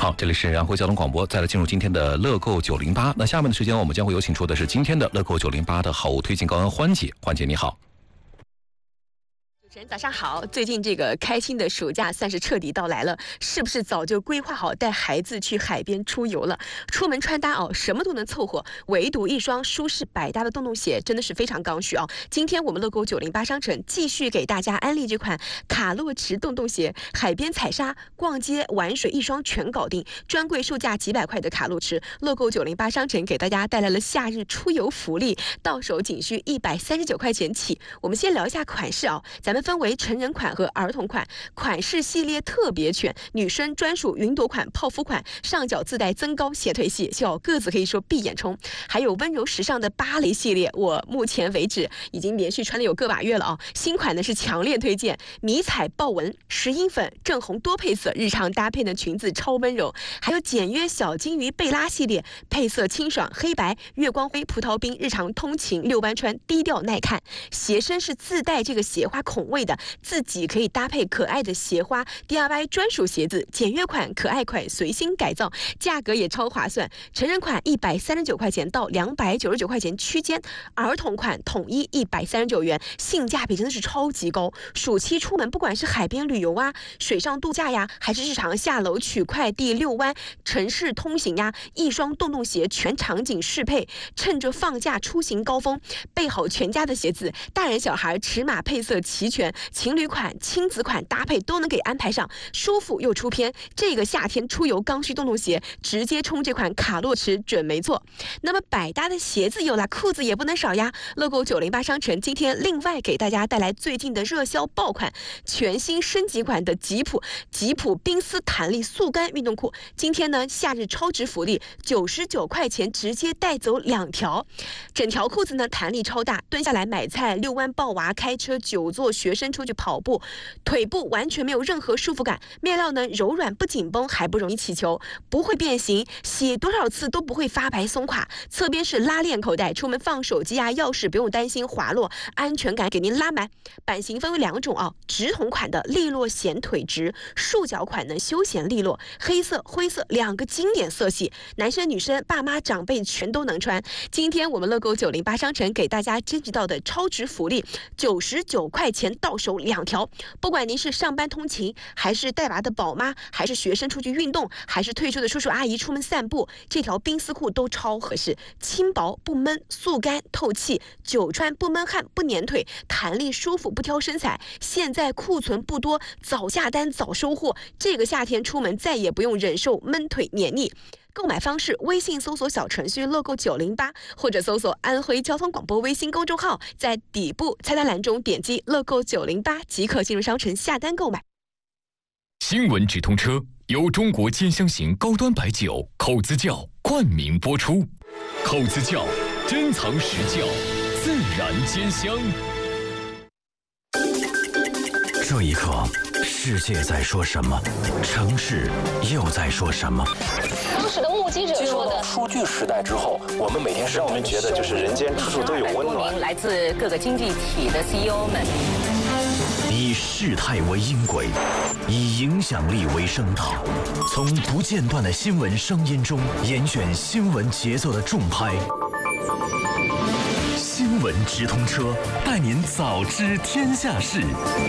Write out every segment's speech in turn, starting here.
好，这里是安徽交通广播，再来进入今天的乐购908。那下面的时间，我们将会有请出的是今天的乐购908的好物推荐高安欢姐，欢姐你好。 主持人早上好，最近这个开心的暑假算是彻底到来了，是不是早就规划好带孩子去海边出游了？出门穿搭什么都能凑合，唯独一双舒适百搭的洞洞鞋真的是非常刚需今天我们乐购908商城继续给大家安利这款卡洛驰洞洞鞋，海边踩沙、逛街、玩水一双全搞定。专柜售价几百块的卡洛驰，乐购908商城给大家带来了夏日出游福利，到手仅需139块钱起。我们先聊一下款式咱们分为成人款和儿童款，款式系列特别全，女生专属云朵款、泡芙款，上脚自带增高斜腿系，小个子可以说闭眼冲。还有温柔时尚的芭蕾系列，我目前为止已经连续穿了有个把月了新款呢是强烈推荐，迷彩豹纹、石英粉、正红多配色，日常搭配的裙子超温柔。还有简约小金鱼贝拉系列，配色清爽，黑白、月光灰、葡萄冰，日常通勤遛弯穿，低调耐看。鞋身是自带这个鞋花孔位的，自己可以搭配可爱的鞋花 DIY 专属鞋子，简约款、可爱款随心改造，价格也超划算。成人款139块钱到299块钱区间，儿童款统一139元，性价比真的是超级高。暑期出门，不管是海边旅游水上度假呀，还是日常下楼取快递、遛弯、城市通行呀，一双洞洞鞋全场景适配，趁着放假出行高峰，备好全家的鞋子，大人小孩尺码配色齐全，情侣款、亲子款搭配都能给安排上，舒服又出片。这个夏天出游刚需洞洞鞋，直接冲这款卡洛驰准没错。那么百搭的鞋子有了，裤子也不能少呀。乐购908商城今天另外给大家带来最近的热销爆款，全新升级款的吉普冰丝弹力速干运动裤。今天呢，夏日超值福利，99块钱直接带走2条。整条裤子呢弹力超大，蹲下来买菜、遛弯抱娃、开车、久坐、学生出去跑步，腿部完全没有任何束缚感。面料呢柔软不紧绷，还不容易起球，不会变形，洗多少次都不会发白松垮。侧边是拉链口袋，出门放手机钥匙不用担心滑落，安全感给您拉满。版型分为2种直筒款的利落显腿直，束脚款呢休闲利落，黑色、灰色2个经典色系，男生女生、爸妈长辈全都能穿。今天我们乐购908商城给大家征集到的超值福利，99块钱到手2条。不管您是上班通勤，还是带娃的宝妈，还是学生出去运动，还是退休的叔叔阿姨出门散步，这条冰丝裤都超合适，轻薄不闷，速干透气，久穿不闷汗不粘腿，弹力舒服不挑身材。现在库存不多，早下单早收货，这个夏天出门再也不用忍受闷腿黏腻。购买方式：微信搜索小程序乐购908，或者搜索安徽交通广播微信公众号，在底部菜单栏中点击乐购908即可进入商城下单购买。 新闻直通车由中国尖香型高端白酒口子窖冠名播出，口子窖珍藏实窖，自然尖香。 这一刻，世界在说什么？城市又在说什么？ 当时的目击者说的， 数据时代之后，我们每天让我们觉得就是人间处处都有温暖。 来自各个经济体的 CEO 们， 以事态为音轨，以影响力为声道，从不间断的新闻声音中严选新闻节奏的重拍。新闻直通车，带您早知天下事。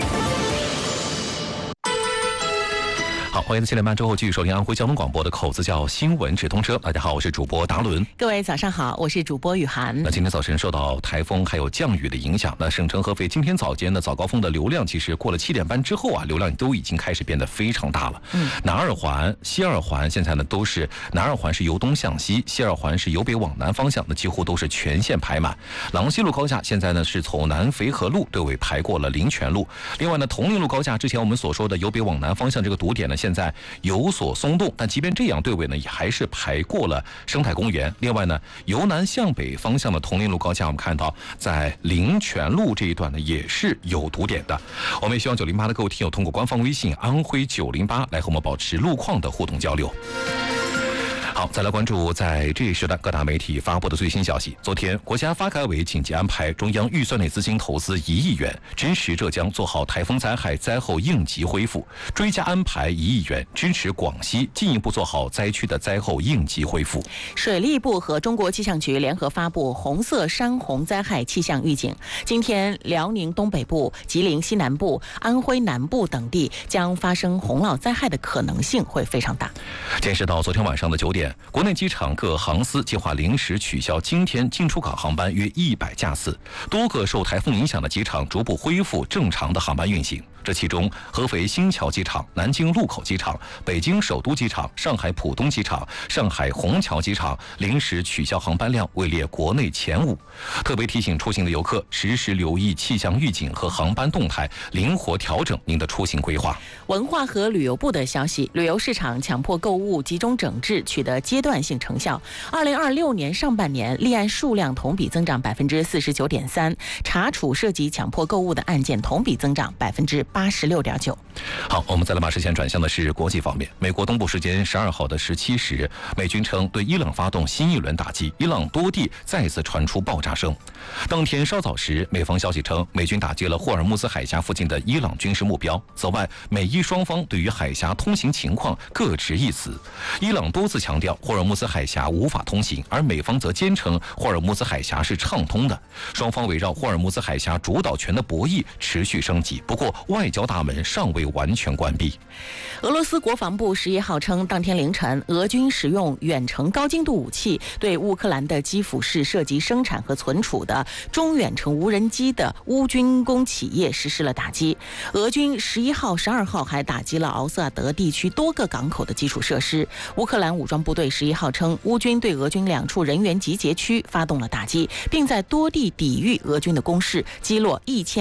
好，欢迎7点半之后继续收听安徽交通广播的口子窖新闻直通车。大家好，我是主播达伦。 各位早上好，我是主播雨涵。 那今天早晨受到台风还有降雨的影响，那省城合肥今天早间的早高峰的流量，其实过了7点半之后流量都已经开始变得非常大了。南二环、西二环现在呢都是，南二环是由东向西，西二环是由北往南方向，那几乎都是全线排满。朗西路高架现在呢是从南淝河路对尾排过了灵泉路。另外呢，铜陵路高架之前我们所说的由北往南方向这个堵点呢，现在有所松动，但即便这样，队尾呢也还是排过了生态公园。另外呢，由南向北方向的铜陵路高架，我们看到在灵泉路这一段呢也是有堵点的。我们也希望908的各位听友通过官方微信安徽908来和我们保持路况的互动交流。 好，再来关注在这一时段各大媒体发布的最新消息。昨天，国家发改委紧急安排中央预算内资金投资1亿元，支持浙江做好台风灾害灾后应急恢复；追加安排1亿元，支持广西进一步做好灾区的灾后应急恢复。 水利部和中国气象局联合发布红色山洪灾害气象预警。今天，辽宁东北部、吉林西南部、安徽南部等地将发生洪涝灾害的可能性会非常大。 截止到昨天晚上的9点，国内机场各航司计划临时取消今天进出港航班约100架次，多个受台风影响的机场逐步恢复正常的航班运行。这其中，合肥新桥机场、南京禄口机场、北京首都机场、上海浦东机场、上海虹桥机场临时取消航班量位列国内前5。特别提醒出行的游客，实时留意气象预警和航班动态，灵活调整您的出行规划。 文化和旅游部的消息，旅游市场强迫购物集中整治取得阶段性成效。2026年上半年立案数量同比增长49.3%，查处涉及强迫购物的案件同比增长86.9%。 好，我们再来把视线转向的是国际方面。美国东部时间12号的17时，美军称对伊朗发动新一轮打击，伊朗多地再次传出爆炸声。当天稍早时，美方消息称美军打击了霍尔木兹海峡附近的伊朗军事目标。此外，美伊双方对于海峡通行情况各执一词。伊朗多次强调霍尔木兹海峡无法通行，而美方则坚称霍尔木兹海峡是畅通的。双方围绕霍尔木兹海峡主导权的博弈持续升级，不过外交大门尚未完全关闭。 俄罗斯国防部11号称，当天凌晨，俄军使用远程高精度武器对乌克兰的基辅市涉及生产和存储的中远程无人机的乌军工企业实施了打击。俄军11号、12号还打击了敖萨德地区多个港口的基础设施。乌克兰武装部队11号称，乌军对俄军2处人员集结区发动了打击，并在多地抵御俄军的攻势，击落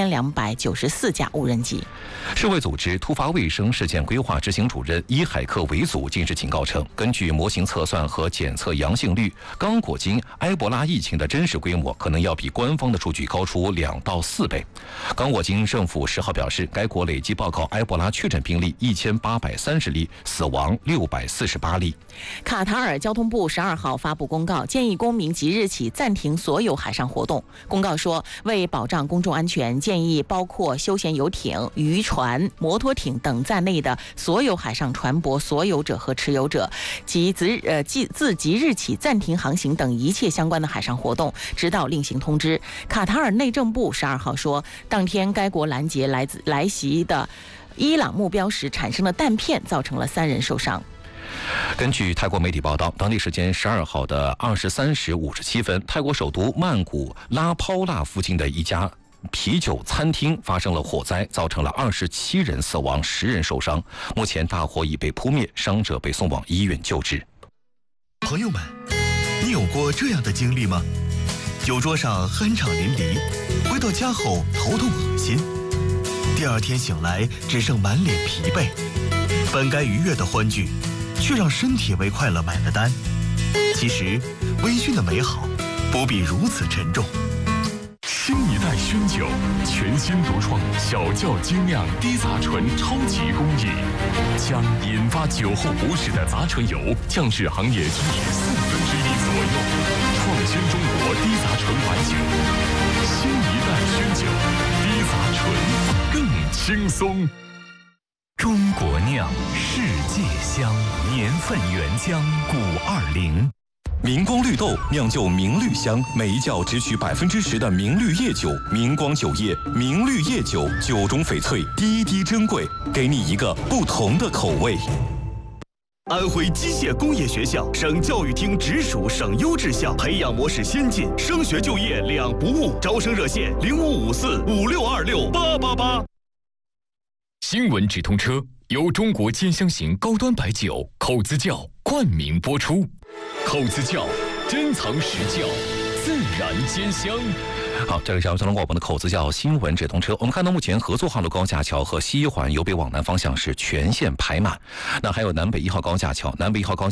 1294架无人机。 世卫组织突发卫生事件规划执行主任伊海克维祖近日警告称，根据模型测算和检测阳性率，刚果金埃博拉疫情的真实规模可能要比官方的数据高出2到4倍。刚果金政府10号表示，该国累计报告埃博拉确诊病例1830例，死亡648例。 卡塔尔交通部12号发布公告，建议公民即日起暂停所有海上活动。公告说，为保障公众安全，建议包括休闲游艇、渔船、摩托艇等在内的所有海上船舶所有者和持有者，自即日起暂停航行等一切相关的海上活动，直到另行通知。卡塔尔内政部12号说，当天该国拦截来袭的伊朗目标时产生的弹片，造成了3人受伤。 根据泰国媒体报道，当地时间12号的23时57分，泰国首都曼谷拉泡纳附近的一家啤酒餐厅发生了火灾，造成了27人死亡，10人受伤。目前大火已被扑灭，伤者被送往医院救治。 朋友们，你有过这样的经历吗？酒桌上酣畅淋漓，回到家后头痛恶心，第二天醒来只剩满脸疲惫，本该愉悦的欢聚，却让身体为快乐买了单。其实，微醺的美好不必如此沉重。 新一代熏酒，全新独创小窖精酿低杂醇超级工艺，将引发酒后不适的杂醇油降至行业均值1/4左右，创新中国低杂醇白酒。新一代熏酒，低杂醇更轻松。 中国酿，世界香，年份原浆520。 明光绿豆酿就明绿香，每一窖只取10%的明绿叶酒。明光酒业，明绿叶酒，酒中翡翠，滴滴珍贵，给你一个不同的口味。 安徽机械工业学校，省教育厅直属省优质校，培养模式先进，升学就业两不误。招生热线055456268888。 新闻直通车由中国尖香型高端白酒口子窖冠名播出。口子窖，珍藏实窖，自然兼香。 好，这个是交通广播的口子窖新闻直通车。我们看到目前合作号路高架桥和西一环由北往南方向是全线排满，那还有南北1号高架桥，南北1号高架